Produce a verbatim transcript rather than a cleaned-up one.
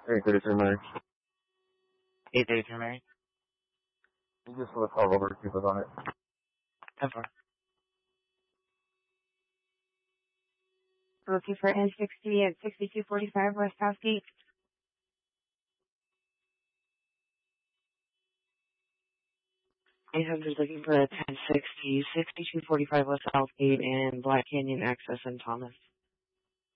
eight thirty-three Mary. eight thirty-three Mary. You just want to call over to keep us on it. ten four. Looking for N sixty at sixty-two forty-five West Southgate. eight hundred looking for a ten sixty, sixty-two forty-five West Southgate and Black Canyon Access in Thomas.